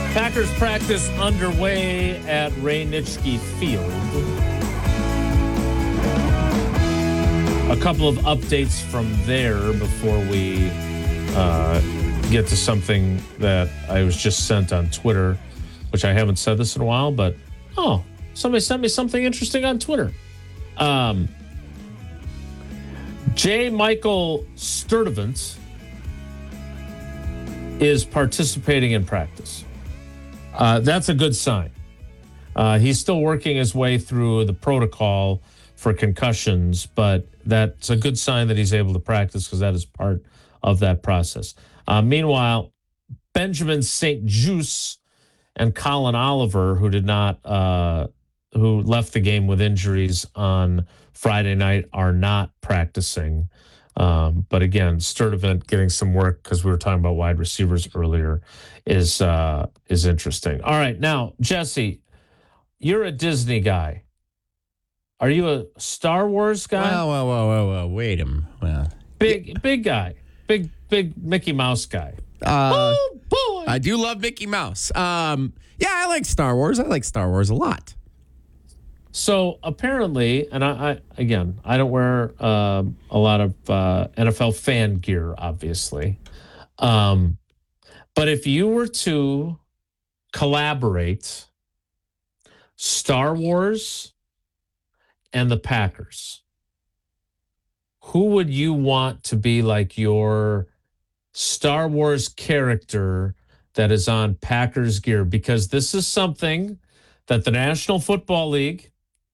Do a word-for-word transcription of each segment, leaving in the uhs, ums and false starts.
Packers practice underway at Ray Nitschke Field. A couple of updates from there before we uh, get to something that I was just sent on Twitter, which I haven't said this in a while, but oh, somebody sent me something interesting on Twitter. Um, J. Michael Sturdivant is participating in practice. Uh, that's a good sign. Uh, he's still working his way through the protocol for concussions, but that's a good sign that he's able to practice because that is part of that process. Uh, meanwhile, Benjamin Saint Juste and Colin Oliver, who did not, uh, who left the game with injuries on Friday night, are not practicing. Um, but again, Sturdivant getting some work because we were talking about wide receivers earlier is uh, is interesting. All right, now Jesse, you're a Disney guy. Are you a Star Wars guy? Whoa, whoa, whoa, whoa, whoa. Wait a minute. Well, big, yeah. big guy, big, big Mickey Mouse guy. Uh, oh boy, I do love Mickey Mouse. Um, yeah, I like Star Wars. I like Star Wars a lot. So apparently, and I, I again, I don't wear uh, a lot of uh, N F L fan gear, obviously. Um, but if you were to collaborate Star Wars and the Packers, who would you want to be like your Star Wars character that is on Packers gear? Because this is something that the National Football League,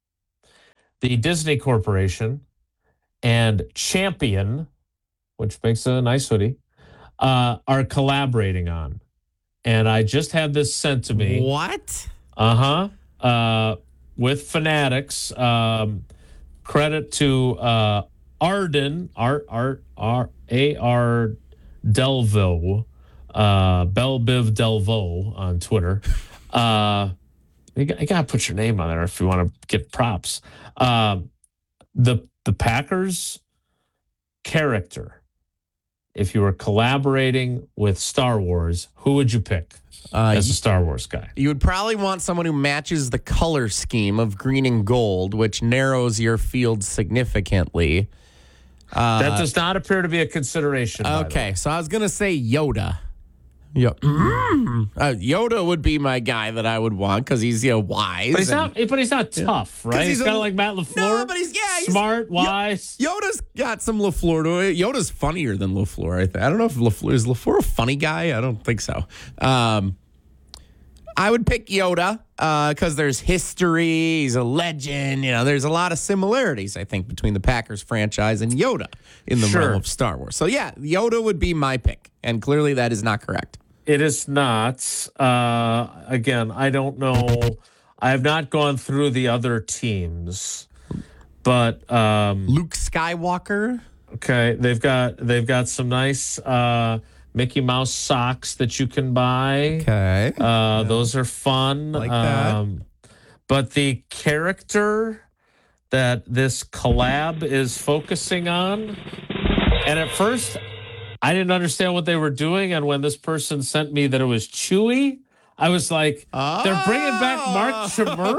the Disney Corporation, and Champion, which makes a nice hoodie, uh, are collaborating on. And I just had this sent to me. What? Uh-huh. Uh, with Fanatics. Um, credit to uh, Arden, Art, Art, R, A R Delvo, uh, Belbiv Delvo on Twitter. Uh, you got, you got to put your name on there if you want to get props. Um, the the Packers character, if you were collaborating with Star Wars, who would you pick uh, as a Star Wars guy? You would probably want someone who matches the color scheme of green and gold, which narrows your field significantly. Uh, that does not appear to be a consideration. Okay, so I was going to say Yoda. Yeah, mm. uh, Yoda would be my guy that I would want because he's you know wise. But he's and, not. But he's not tough, right? He's, he's kind of like Matt LaFleur. No, but he's yeah, he's, smart, wise. Yoda's got some LaFleur to it. Yoda's funnier than LaFleur. I, th- I don't know if LaFleur is LaFleur a funny guy. I don't think so. Um, I would pick Yoda because uh, there's history. He's a legend. You know, there's a lot of similarities I think between the Packers franchise and Yoda in the sure. realm of Star Wars. So yeah, Yoda would be my pick, and clearly that is not correct. It is not. Uh, again, I don't know. I have not gone through the other teams, but um, Luke Skywalker. Okay, they've got they've got some nice uh, Mickey Mouse socks that you can buy. Okay, uh, yeah. Those are fun. Like that. Um, but the character that this collab is focusing on, and at first, I didn't understand what they were doing, and when this person sent me that it was Chewie, I was like, oh. They're bringing back Mark Chimura?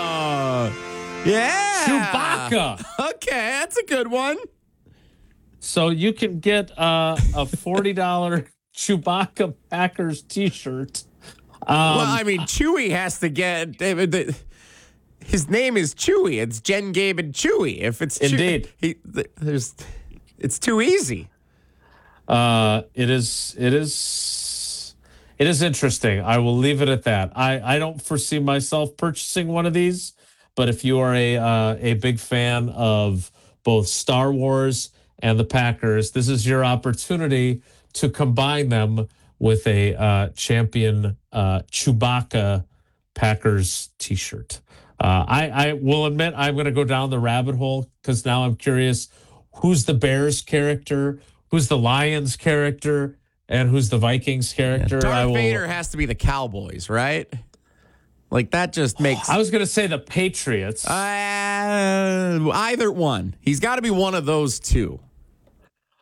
Yeah. Chewbacca. Okay, that's a good one. So you can get uh, a forty dollars Chewbacca Packers t-shirt. Um, well, I mean, Chewie has to get... His name is Chewie. It's Jen, Gabe, and Chewie. If it's Indeed. Chewie, he, there's, it's too easy. Uh, it is, it is, it is interesting. I will leave it at that. I, I don't foresee myself purchasing one of these, but if you are a, uh, a big fan of both Star Wars and the Packers, this is your opportunity to combine them with a, uh, champion, uh, Chewbacca Packers t-shirt. Uh, I, I will admit I'm going to go down the rabbit hole because now I'm curious who's the Bears character, who's the Lions character, and who's the Vikings character. Yeah, Darth I will, Vader has to be the Cowboys, right? Like, that just makes... I was going to say the Patriots. Uh, either one. He's got to be one of those two.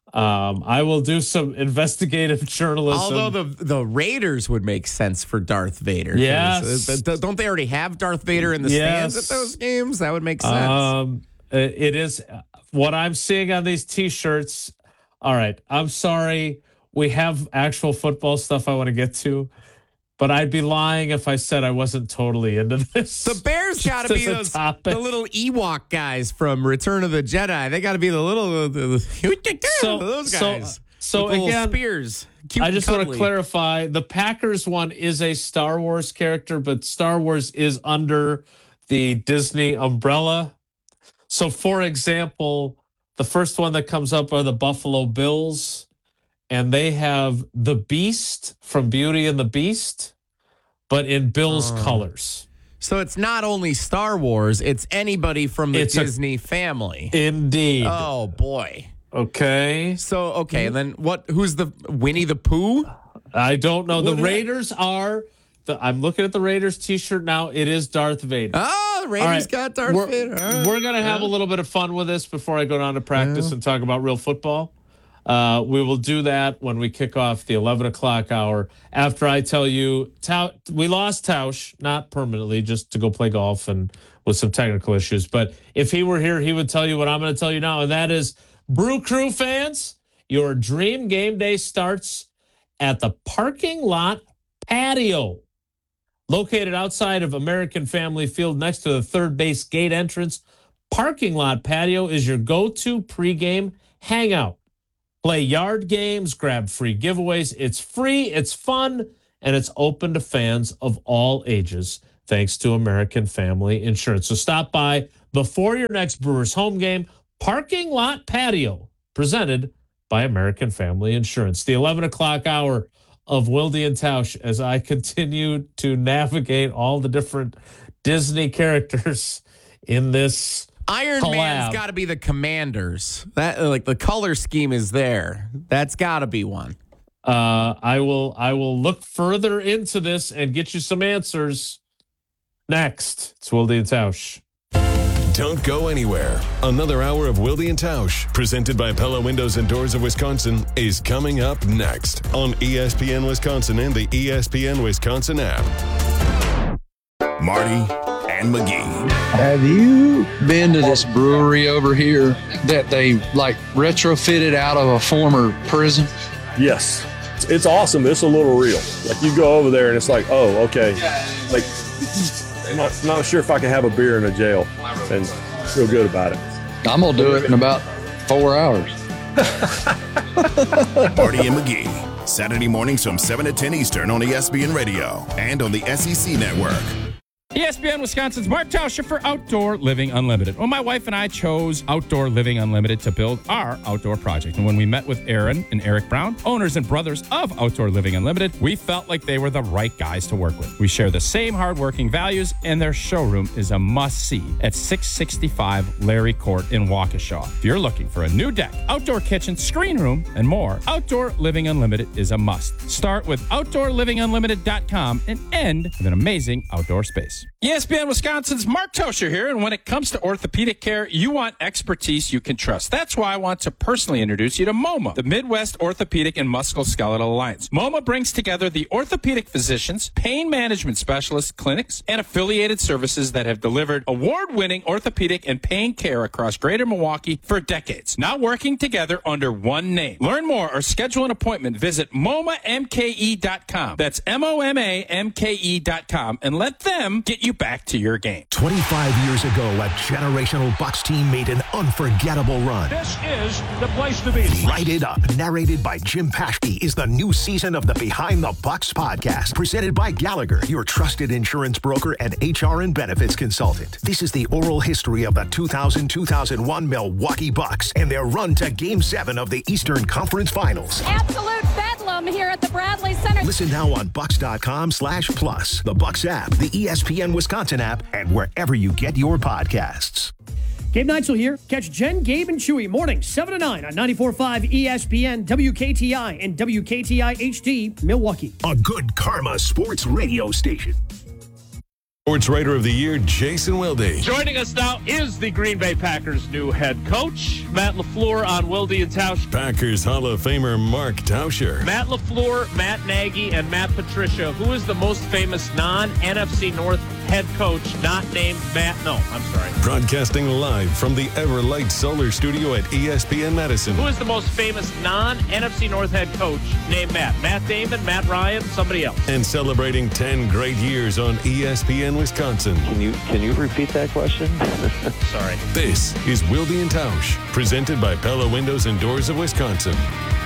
Um, I will do some investigative journalism. Although the the Raiders would make sense for Darth Vader. 'cause, Yes. uh, th- don't they already have Darth Vader in the Yes. stands at those games? That would make sense. Um, it is what I'm seeing on these T-shirts. All right, I'm sorry. We have actual football stuff I want to get to, but I'd be lying if I said I wasn't totally into this. The Bears got to Just be as a those topic. the little Ewok guys from Return of the Jedi. They got to be the little the, So- those so- guys. so with the little again, spears. Cute I and just want to cuddly. clarify: the Packers one is a Star Wars character, but Star Wars is under the Disney umbrella. So, for example, the first one that comes up are the Buffalo Bills, and they have the Beast from Beauty and the Beast, but in Bill's Oh. colors. So it's not only Star Wars; it's anybody from the It's a- Disney family. Indeed. Oh boy. Okay. So okay, and then what? Who's the Winnie the Pooh? I don't know. The What- Raiders are. The, I'm looking at the Raiders T-shirt now. It is Darth Vader. Oh, the Raiders All right. got Darth we're, Vader. All right. We're going to have a little bit of fun with this before I go down to practice and talk about real football. Uh, we will do that when we kick off the eleven o'clock hour after I tell you Tau- we lost Tausch, not permanently, just to go play golf and with some technical issues. But if he were here, he would tell you what I'm going to tell you now, and that is, Brew Crew fans, your dream game day starts at the parking lot patio. Located outside of American Family Field next to the third base gate entrance, Parking Lot Patio is your go-to pregame hangout. Play yard games, grab free giveaways. It's free, it's fun, and it's open to fans of all ages thanks to American Family Insurance. So stop by before your next Brewers home game. Parking Lot Patio, presented by American Family Insurance. The eleven o'clock hour of Wilde and Tausch as I continue to navigate all the different Disney characters in this Iron collab. Man's got to be the Commanders. That like the color scheme is there. That's got to be one. Uh, I will I will look further into this and get you some answers next. It's Wilde and Tausch. Don't go anywhere. Another hour of Wilde and Tausch, presented by Pella Windows and Doors of Wisconsin, is coming up next on E S P N Wisconsin and the E S P N Wisconsin app. Marty and McGee. Have you been to this brewery over here that they like retrofitted out of a former prison? Yes. It's, it's awesome. It's a little real. Like you go over there and it's like, oh, okay. Like, I'm not, not sure if I can have a beer in a jail and feel good about it. I'm going to do it in about four hours. Marty and McGee. Saturday mornings from seven to ten Eastern on E S P N Radio and on the S E C Network. E S P N Wisconsin's Mark Tauscher for Outdoor Living Unlimited. Well, my wife and I chose Outdoor Living Unlimited to build our outdoor project. And when we met with Aaron and Eric Brown, owners and brothers of Outdoor Living Unlimited, we felt like they were the right guys to work with. We share the same hardworking values, and their showroom is a must-see at six sixty-five Larry Court in Waukesha. If you're looking for a new deck, outdoor kitchen, screen room, and more, Outdoor Living Unlimited is a must. Start with outdoor living unlimited dot com and end with an amazing outdoor space. E S P N Wisconsin's Mark Tauscher here, and when it comes to orthopedic care, you want expertise you can trust. That's why I want to personally introduce you to MoMA, the Midwest Orthopedic and Musculoskeletal Alliance. MoMA brings together the orthopedic physicians, pain management specialists, clinics, and affiliated services that have delivered award-winning orthopedic and pain care across Greater Milwaukee for decades. Now working together under one name. Learn more or schedule an appointment. Visit M O M A M K E dot com. That's M O M A M K E dot com, and let them get you back to your game. twenty-five years ago, a generational Bucks team made an unforgettable run. This is the place to be. Light It Up, narrated by Jim Paschke, is the new season of the Behind the Bucks podcast, presented by Gallagher, your trusted insurance broker and H R and benefits consultant. This is the oral history of the two thousand two thousand one Milwaukee Bucks and their run to Game seven of the Eastern Conference Finals. Absolute bedlam here at the Bradley Center. Listen now on Bucks.com slash plus, the Bucks app, the E S P N Wisconsin app, and wherever you get your podcasts. Gabe Neitzel here. Catch Jen, Gabe, and Chewy mornings seven to nine on ninety-four point five E S P N, W K T I, and W K T I H D, Milwaukee. A good karma sports radio station. Sports Writer of the Year, Jason Wilde. Joining us now is the Green Bay Packers' new head coach, Matt LaFleur on Wilde and Tausch. Packers Hall of Famer Mark Tauscher. Matt LaFleur, Matt Nagy, and Matt Patricia. Who is the most famous non-N F C North head coach not named Matt? No, I'm sorry. Broadcasting live from the Everlight Solar Studio at E S P N Madison. Who is the most famous non-N F C North head coach named Matt? Matt Damon, Matt Ryan, somebody else. And celebrating ten great years on E S P N Wisconsin. Can you can you repeat that question? Sorry. This is Wilde and Tausch, presented by Pella Windows and Doors of Wisconsin.